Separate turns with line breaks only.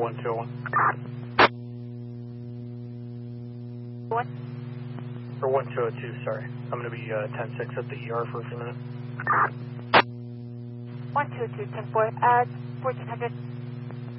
121.
What?
Or 1202, sorry. I'm going to be 10-6 at the ER for a few minutes.
122, 10-4, 1400.